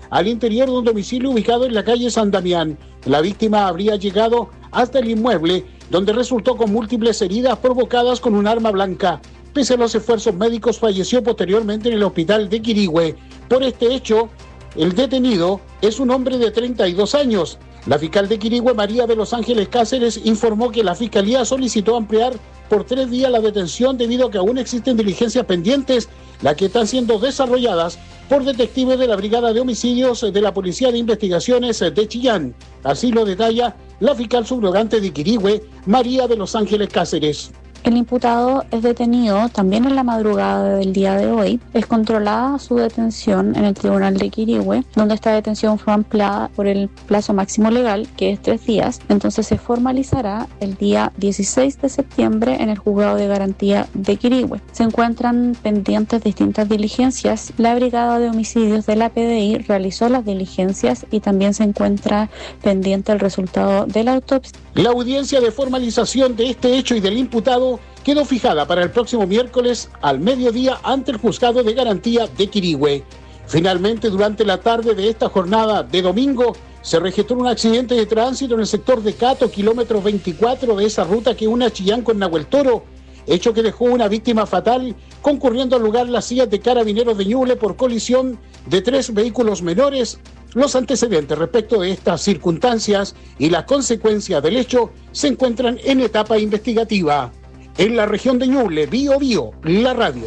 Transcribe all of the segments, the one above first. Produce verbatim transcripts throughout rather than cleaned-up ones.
al interior de un domicilio ubicado en la calle San Damián. La víctima habría llegado hasta el inmueble, donde resultó con múltiples heridas provocadas con un arma blanca. Pese a los esfuerzos médicos, falleció posteriormente en el hospital de Quirihue. Por este hecho, el detenido es un hombre de treinta y dos años. La fiscal de Quirihue, María de los Ángeles Cáceres, informó que la Fiscalía solicitó ampliar por tres días la detención debido a que aún existen diligencias pendientes, las que están siendo desarrolladas por detectives de la Brigada de Homicidios de la Policía de Investigaciones de Chillán. Así lo detalla la fiscal subrogante de Quirihue, María de los Ángeles Cáceres. El imputado es detenido también en la madrugada del día de hoy. Es controlada su detención en el Tribunal de Quirihue, donde esta detención fue ampliada por el plazo máximo legal, que es tres días. Entonces se formalizará el día dieciséis de septiembre en el Juzgado de Garantía de Quirihue. Se encuentran pendientes distintas diligencias. La Brigada de Homicidios de la P D I realizó las diligencias y también se encuentra pendiente el resultado de la autopsia. La audiencia de formalización de este hecho y del imputado quedó fijada para el próximo miércoles al mediodía ante el Juzgado de Garantía de Quirihue. Finalmente, durante la tarde de esta jornada de domingo, se registró un accidente de tránsito en el sector de Cato, kilómetro veinticuatro de esa ruta que une a Chillán con Nahuel Toro, hecho que dejó una víctima fatal, concurriendo al lugar las sillas de Carabineros de Ñuble por colisión de tres vehículos menores. Los antecedentes respecto de estas circunstancias y las consecuencias del hecho se encuentran en etapa investigativa. En la región de Ñuble, Bío Bío, la radio.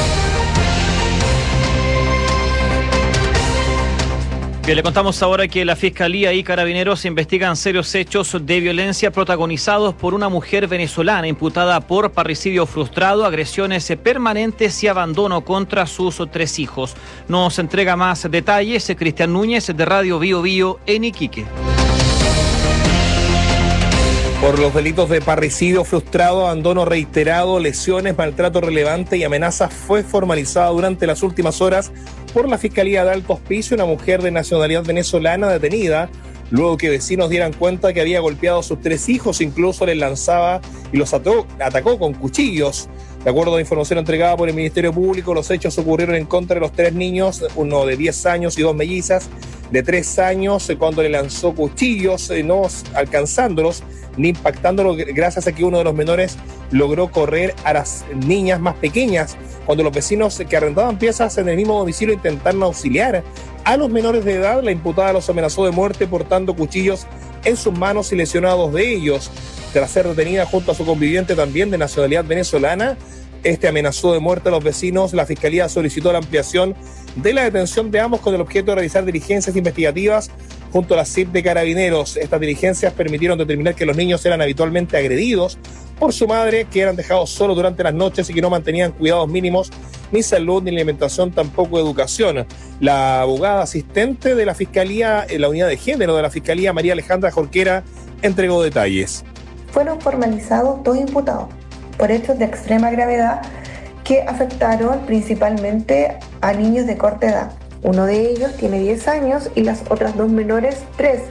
Bien, le contamos ahora que la Fiscalía y Carabineros investigan serios hechos de violencia protagonizados por una mujer venezolana imputada por parricidio frustrado, agresiones permanentes y abandono contra sus tres hijos. Nos entrega más detalles Cristian Núñez de Radio Bío Bío en Iquique. Por los delitos de parricidio frustrado, abandono reiterado, lesiones, maltrato relevante y amenazas fue formalizada durante las últimas horas por la Fiscalía de Alto Hospicio una mujer de nacionalidad venezolana detenida luego que vecinos dieran cuenta que había golpeado a sus tres hijos, incluso les lanzaba y los ató, atacó con cuchillos. De acuerdo a la información entregada por el Ministerio Público, los hechos ocurrieron en contra de los tres niños, uno de diez años y dos mellizas de tres años, cuando le lanzó cuchillos, no alcanzándolos ni impactándolos, gracias a que uno de los menores logró correr a las niñas más pequeñas. Cuando los vecinos que arrendaban piezas en el mismo domicilio intentaron auxiliar a los menores de edad, la imputada los amenazó de muerte portando cuchillos en sus manos y lesionó a dos de ellos. Tras ser detenida junto a su conviviente también de nacionalidad venezolana, este amenazó de muerte a los vecinos. La Fiscalía solicitó la ampliación de la detención de ambos con el objeto de realizar diligencias investigativas junto a la C I P de Carabineros. Estas diligencias permitieron determinar que los niños eran habitualmente agredidos por su madre, que eran dejados solos durante las noches y que no mantenían cuidados mínimos, ni salud, ni alimentación, tampoco educación. La abogada asistente de la Fiscalía, en la unidad de género de la Fiscalía, María Alejandra Jorquera, entregó detalles. Fueron formalizados dos imputados por hechos de extrema gravedad que afectaron principalmente a niños de corta edad. Uno de ellos tiene diez años y las otras dos menores tres.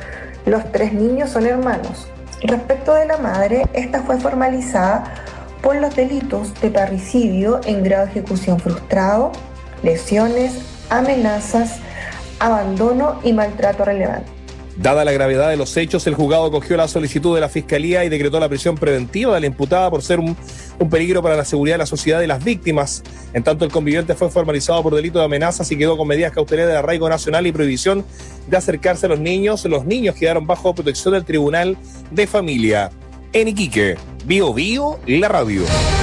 Los tres niños son hermanos. Respecto de la madre, esta fue formalizada por los delitos de parricidio en grado de ejecución frustrado, lesiones, amenazas, abandono y maltrato relevante. Dada la gravedad de los hechos, el juzgado acogió la solicitud de la Fiscalía y decretó la prisión preventiva de la imputada por ser un, un peligro para la seguridad de la sociedad y las víctimas. En tanto, el conviviente fue formalizado por delito de amenazas y quedó con medidas cautelares de arraigo nacional y prohibición de acercarse a los niños. Los niños quedaron bajo protección del Tribunal de Familia. En Iquique, Bío Bío, la radio.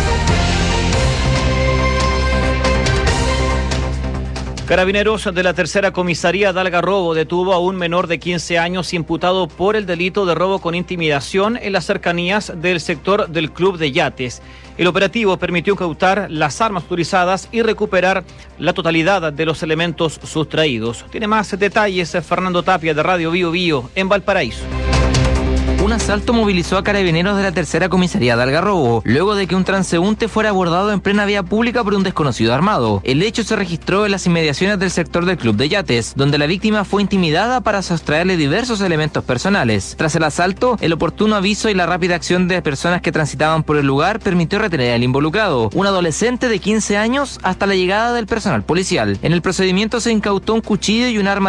Carabineros de la tercera comisaría de Algarrobo detuvo a un menor de quince años imputado por el delito de robo con intimidación en las cercanías del sector del Club de Yates. El operativo permitió incautar las armas utilizadas y recuperar la totalidad de los elementos sustraídos. Tiene más detalles Fernando Tapia de Radio Bío Bío en Valparaíso. Un asalto movilizó a carabineros de la tercera comisaría de Algarrobo, luego de que un transeúnte fuera abordado en plena vía pública por un desconocido armado. El hecho se registró en las inmediaciones del sector del Club de Yates, donde la víctima fue intimidada para sustraerle diversos elementos personales. Tras el asalto, el oportuno aviso y la rápida acción de personas que transitaban por el lugar permitió retener al involucrado, un adolescente de quince años, hasta la llegada del personal policial. En el procedimiento se incautó un cuchillo y un arma